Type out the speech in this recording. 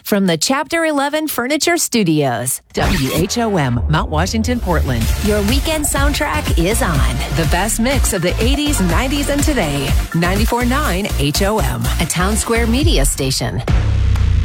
from the Chapter 11 Furniture Studios. WHOM, Mount Washington, Portland. Your weekend soundtrack is on. The best mix of the 80s, 90s, and today. 94.9 HOM, a Town Square media station.